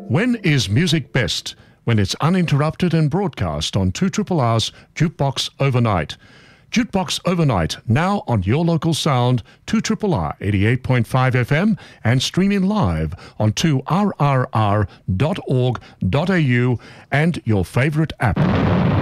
When is music best? When it's uninterrupted and broadcast on 2RRR's Jukebox Overnight. Jukebox Overnight, now on your local sound, 2RRR 88.5 FM and streaming live on 2rrr.org.au and your favourite app.